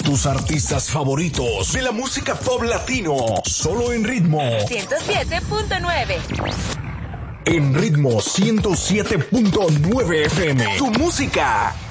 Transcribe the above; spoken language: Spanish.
Tus artistas favoritos de la música pop latino, solo en Ritmo 107.9. En Ritmo 107.9 FM. Tu música